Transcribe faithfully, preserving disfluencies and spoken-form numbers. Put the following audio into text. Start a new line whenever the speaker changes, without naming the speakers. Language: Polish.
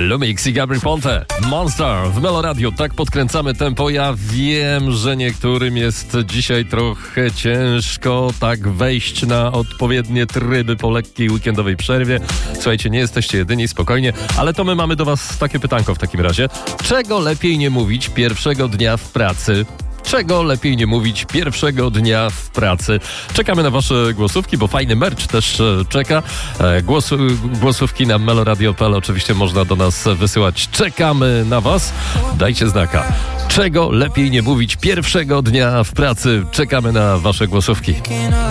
Lumix i Gabry Ponte, Monster w Melo Radio. Tak podkręcamy tempo. Ja wiem, że niektórym jest dzisiaj trochę ciężko tak wejść na odpowiednie tryby po lekkiej weekendowej przerwie. Słuchajcie, nie jesteście jedyni, spokojnie, ale to my mamy do was takie pytanko w takim razie. Czego lepiej nie mówić pierwszego dnia w pracy? Czego lepiej nie mówić pierwszego dnia w pracy? Czekamy na wasze głosówki, bo fajny merch też czeka. Głosu, głosówki na meloradio kropka p l oczywiście można do nas wysyłać. Czekamy na was. Dajcie znaka. Czego lepiej nie mówić pierwszego dnia w pracy? Czekamy na wasze głosówki.